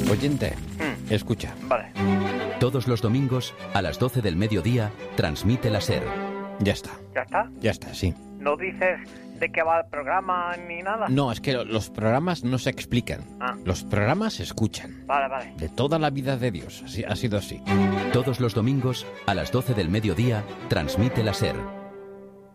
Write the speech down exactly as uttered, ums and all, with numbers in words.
Oyente, Mm. escucha. Vale. Todos los domingos, a las doce del mediodía, transmite la SER. Ya está, ¿Ya está? ya está, sí. ¿No dices de qué va el programa ni nada? No, es que lo- los programas no se explican. Ah. Los programas se escuchan. Vale, vale. De toda la vida de Dios, así, ha sido así. Todos los domingos, a las doce del mediodía, transmite la SER.